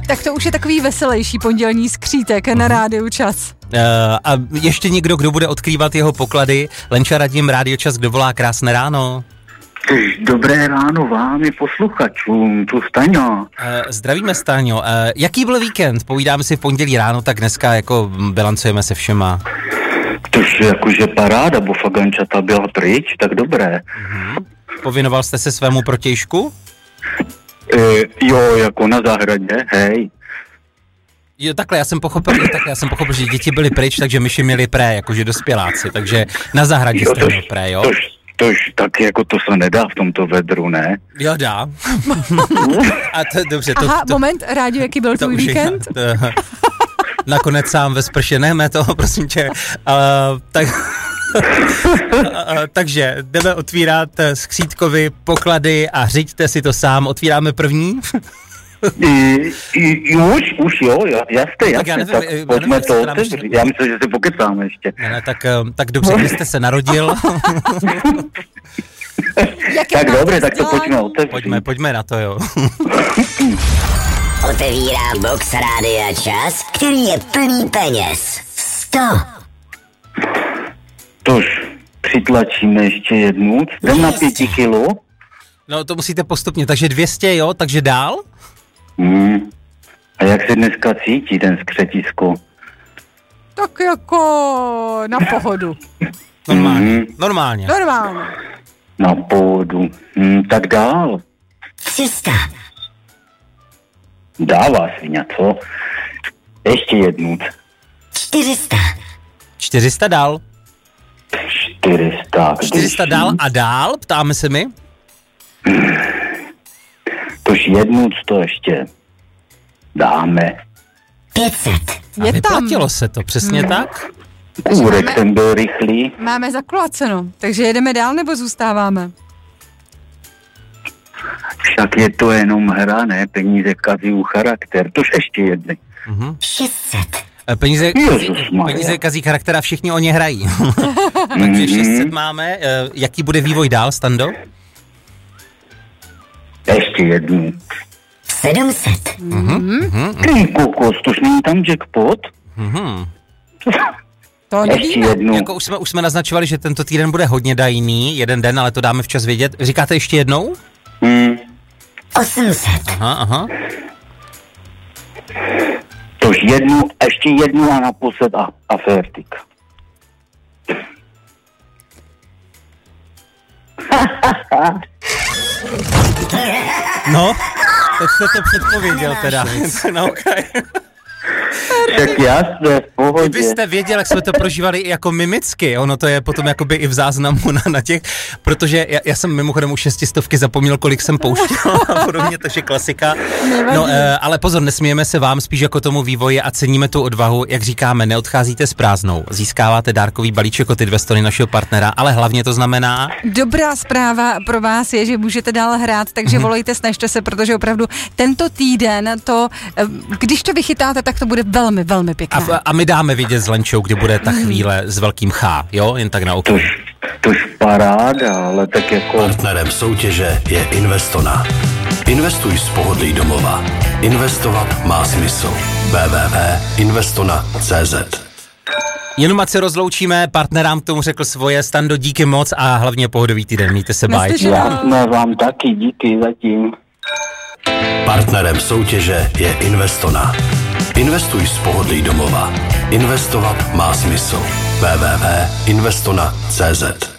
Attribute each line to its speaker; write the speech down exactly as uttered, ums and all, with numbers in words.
Speaker 1: Tak to už je takový veselější pondělní skřítek uh-huh. na Rádiu Čas.
Speaker 2: Uh, a ještě někdo, kdo bude odkrývat jeho poklady. Lenča Radim, Rádio Čas, kdo volá, krásné ráno.
Speaker 3: Dobré ráno vám i posluchačům, tu Staňo.
Speaker 2: Uh, zdravíme, Staňo. Uh, jaký byl víkend? Povídáme si v pondělí ráno, tak dneska jako bilancujeme se všema.
Speaker 3: Tož jakože paráda, bo fagančata byla pryč, tak dobré.
Speaker 2: Uh-huh. Pověnoval jste se svému protějšku?
Speaker 3: E, jo, jako na zahradě, hej.
Speaker 2: Jo, takhle, já jsem pochopil, takhle, já jsem pochopil, že děti byly pryč, takže myši měli pré, jakože dospěláci, takže na zahradě jste měl pré, jo?
Speaker 3: Tož, tož, tak jako to se nedá v tomto vedru, ne?
Speaker 2: Jo, dá. A to, dobře, to,
Speaker 1: Aha,
Speaker 2: to,
Speaker 1: moment, Rádio, jaký byl tvůj víkend?
Speaker 2: To, nakonec sám ve sprše, nechme toho, prosím tě. Uh, tak... Takže jdeme otvírat skřítkovi poklady a řiďte si to sám. Otvíráme první.
Speaker 3: I, i, už, už jo, jasně, jasně,
Speaker 2: tak, nevím,
Speaker 3: tak
Speaker 2: nevím,
Speaker 3: pojďme to otevřít.
Speaker 2: Ještě...
Speaker 3: Já myslím, že si pokecáme ještě.
Speaker 2: Ne, ne, tak, tak dobře, kdy jste se narodil?
Speaker 3: Tak dobře, tak to pojďme otevřít.
Speaker 2: Pojďme, pojďme na to, jo.
Speaker 4: Otevírám box Rádia Čas, který je plný peněz. sto.
Speaker 3: Tož přitlačíme ještě jednu, jdem na pěti kilo.
Speaker 2: No to musíte postupně, takže dvě stě, jo, takže dál?
Speaker 3: Hmm. A jak se dneska cítí ten skřetisko?
Speaker 1: Tak jako na pohodu.
Speaker 2: Normálně,
Speaker 3: hmm.
Speaker 2: normálně.
Speaker 1: Normálně.
Speaker 3: Na pohodu, hmm, tak dál.
Speaker 4: tři sta.
Speaker 3: Dává svině, co? Ještě jednu.
Speaker 4: čtyři sta.
Speaker 2: čtyři sta dál.
Speaker 3: čtyři sta.
Speaker 2: čtyři sta dál a dál, ptáme se my.
Speaker 3: Tož jednu to ještě dáme.
Speaker 4: pět set.
Speaker 2: A
Speaker 1: Je tam.
Speaker 2: vyplatilo se to, přesně hmm. tak?
Speaker 3: Kůrek
Speaker 1: máme,
Speaker 3: ten byl rychlý.
Speaker 1: Máme zakulaceno, takže jedeme dál nebo zůstáváme?
Speaker 3: Však je to jenom hra, ne? Peníze kazí charakter. Tož ještě jedny.
Speaker 2: Mhm.
Speaker 4: šest set.
Speaker 2: Peníze, peníze kazí charakter a všichni o ně hrají. Takže šest set máme. Jaký bude vývoj dál, Stando?
Speaker 3: Ještě jednu.
Speaker 4: sedm set.
Speaker 3: Mm-hmm. Kokos, tož není tam jackpot?
Speaker 2: Mhm.
Speaker 1: To
Speaker 3: Ještě
Speaker 1: nevíme.
Speaker 3: jednu.
Speaker 2: Jako už jsme, už jsme naznačovali, že tento týden bude hodně dajný, jeden den, ale to dáme včas vědět. Říkáte ještě jednou?
Speaker 3: Hmm.
Speaker 4: osm set.
Speaker 2: Aha, aha.
Speaker 3: Tož jednu, ještě jednu a naposled a, a fertik.
Speaker 2: No, teď jste to předpověděl teda. No, okay.
Speaker 3: Tak jasně, v pohodě.
Speaker 2: Kdybyste věděl, jak jsme to prožívali i jako mimicky, ono to je potom jakoby i v záznamu na, na těch, protože já, já jsem mimochodem u šestistovky zapomněl, kolik jsem pouštěl a podobně, takže je klasika. No, e, ale pozor, nesmějeme se vám, spíš jako tomu vývoji a ceníme tu odvahu, jak říkáme, neodcházíte s prázdnou, získáváte dárkový balíček od ty dvě stony našeho partnera, ale hlavně to znamená...
Speaker 1: Dobrá zpráva pro vás je, že můžete dál hrát, takže mm-hmm. volejte, snažte se, protože opravdu tento týden to, když to vychytáte, tak to bude velmi, velmi pěkné.
Speaker 2: A, a my dáme vidět s Lenčou, kdy bude ta chvíle s velkým H, jo? Jen tak na oko.
Speaker 3: Tož, tož paráda, ale tak jako...
Speaker 5: Partnerem soutěže je Investona. Investuj z pohodlí domova. Investovat má smysl. w w w tečka investona tečka c z.
Speaker 2: Jenom ať se rozloučíme, partnerám k tomu řekl svoje. Stando, díky moc a hlavně pohodový týden. Mějte se, bye.
Speaker 3: Já jsme vám taky, díky zatím.
Speaker 5: Partnerem soutěže je Investona. Investuj z pohodlí domova. Investovat má smysl. w w w tečka investona tečka c z.